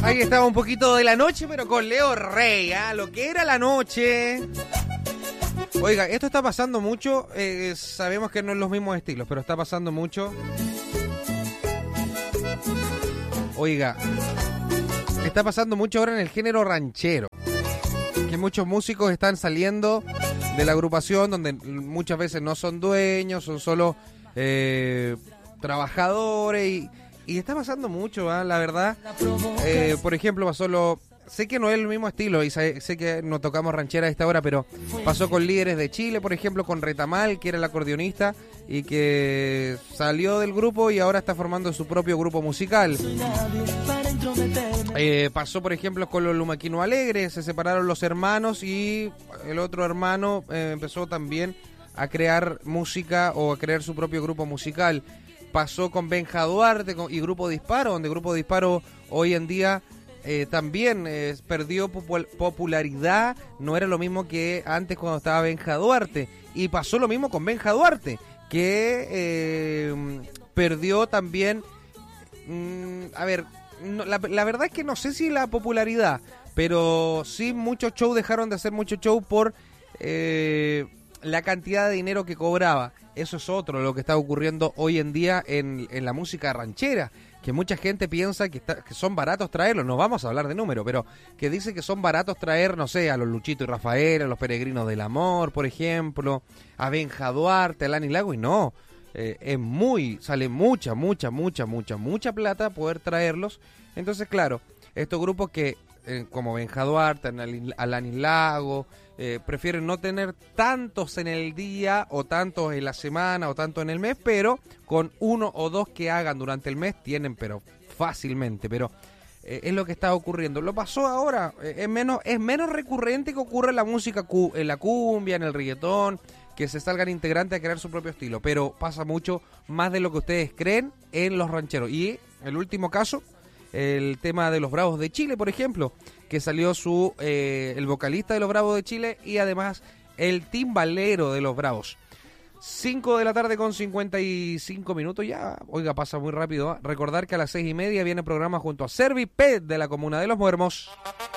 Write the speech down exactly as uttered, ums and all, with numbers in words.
Ahí estaba un poquito de la noche, pero con Leo Rey, ¿eh? Lo que era la noche. Oiga, esto está pasando mucho, eh, sabemos que no es los mismos estilos, pero está pasando mucho. Oiga, está pasando mucho ahora en el género ranchero, que muchos músicos están saliendo de la agrupación donde muchas veces no son dueños, son solo eh, trabajadores y, y está pasando mucho, ¿eh? La verdad. Eh, por ejemplo, pasó lo... Sé que no es el mismo estilo y sé, sé que no tocamos ranchera a esta hora, pero pasó con Líderes de Chile, por ejemplo, con Retamal, que era el acordeonista y que salió del grupo y ahora está formando su propio grupo musical. Eh, pasó, por ejemplo, con los Lumaquino Alegres, se separaron los hermanos y el otro hermano eh, empezó también a crear música o a crear su propio grupo musical. Pasó con Benja Duarte con, y Grupo Disparo, donde Grupo Disparo hoy en día... Eh, también eh, perdió popul- popularidad, no era lo mismo que antes cuando estaba Benja Duarte, y pasó lo mismo con Benja Duarte, que eh, perdió también, mmm, a ver, no, la, la verdad es que no sé si la popularidad, pero sí muchos shows dejaron de hacer muchos shows por eh, la cantidad de dinero que cobraba. Eso es otro lo que está ocurriendo hoy en día en, en la música ranchera, que mucha gente piensa que, está, que son baratos traerlos, no vamos a hablar de número, pero que dice que son baratos traer, no sé, a los Luchito y Rafael, a los Peregrinos del Amor, por ejemplo, a Benja Duarte, a Lani Lago, y no, eh, es muy, sale mucha, mucha, mucha, mucha, mucha plata poder traerlos. Entonces, claro, estos grupos que, eh, como Benja Duarte, a Lani Lago, eh, prefieren no tener tantos en el día, o tantos en la semana, o tanto en el mes, pero con uno o dos que hagan durante el mes tienen, pero fácilmente, pero eh, es lo que está ocurriendo. Lo pasó ahora, eh, es menos es menos recurrente que ocurre en la música, cu en la cumbia, en el reggaetón, que se salgan integrantes a crear su propio estilo, pero pasa mucho más de lo que ustedes creen en los rancheros. Y el último caso, el tema de los Bravos de Chile, por ejemplo, que salió su eh, el vocalista de los Bravos de Chile y además el timbalero de los Bravos. cinco de la tarde con cincuenta y cinco minutos ya. Oiga, pasa muy rápido, ¿eh? Recordar que a las seis y media viene el programa junto a Servipet de la Comuna de Los Muermos.